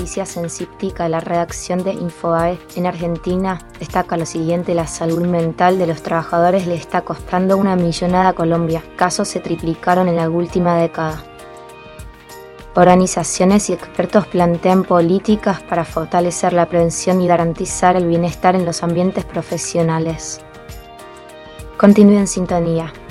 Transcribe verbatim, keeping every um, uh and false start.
Noticias en Cíptica, la redacción de Infobae en Argentina destaca lo siguiente: la salud mental de los trabajadores le está costando una millonada a Colombia. Casos se triplicaron en la última década. Organizaciones y expertos plantean políticas para fortalecer la prevención y garantizar el bienestar en los ambientes profesionales. Continúe en sintonía.